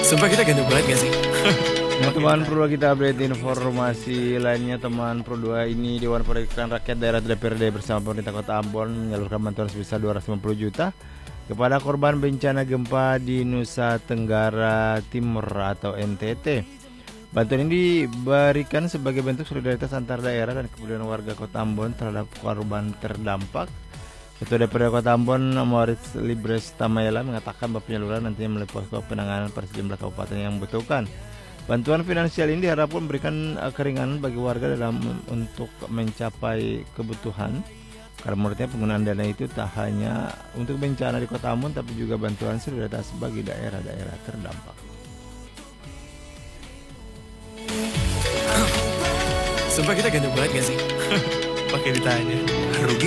Sumpah kita ganteng banget gak sih? Nah, teman Pro, kita update informasi lainnya. Teman Pro 2 ini Dewan Perwakilan Rakyat Daerah DPRD bersama pemerintah Kota Ambon menyalurkan bantuan sebesar 250 juta kepada korban bencana gempa di Nusa Tenggara Timur atau NTT. Bantuan ini diberikan sebagai bentuk solidaritas antar daerah dan kepedulian warga Kota Ambon terhadap korban terdampak. Ketua DPRD Kota Ambon, Moritz Libres Tamayela, mengatakan bahwa penyaluran nantinya melalui posko penanganan pada sejumlah kabupaten yang membutuhkan. Bantuan finansial ini diharapkan memberikan keringanan bagi warga dalam untuk mencapai kebutuhan. Karena menurutnya penggunaan dana itu tak hanya untuk bencana di Kota Ambon, tapi juga bantuan solidaritas bagi daerah-daerah terdampak. Sumpah kita ganteng banget gak sih? Pakai ditanya. Rugi